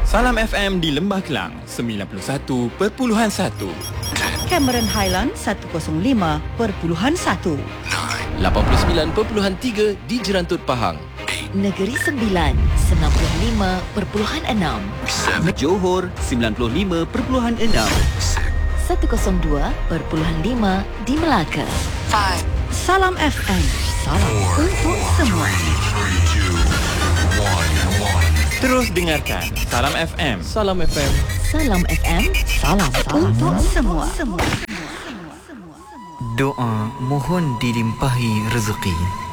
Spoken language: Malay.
Salam FM di Lembah Kelang 91.1, Cameron Highland 105.1, 89.3 di Jerantut Pahang. Negeri Sembilan 95.6, Johor 95.6, 102.5 di Melaka. Salam FM, salam untuk semua. Terus dengarkan Salam FM. Salam FM. Salam FM, salam Untuk semua. Doa mohon dilimpahi rezeki.